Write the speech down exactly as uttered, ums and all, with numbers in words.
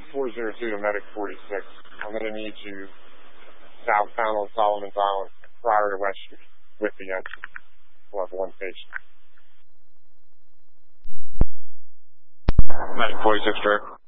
four zero two to Medic forty-six. I'm going to need you southbound on Solomon's Island prior to West Street with the engine. We'll have one patient. Medic forty-six, direct.